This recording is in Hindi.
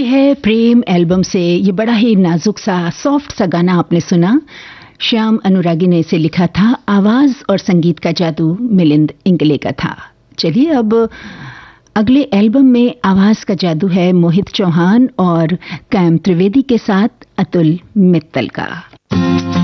है प्रेम एल्बम से ये बड़ा ही नाजुक सा सॉफ्ट सा गाना आपने सुना। श्याम अनुरागी ने इसे लिखा था। आवाज और संगीत का जादू मिलिंद इंगले का था। चलिए अब अगले एल्बम में आवाज का जादू है मोहित चौहान और कैम त्रिवेदी के साथ अतुल मित्तल का।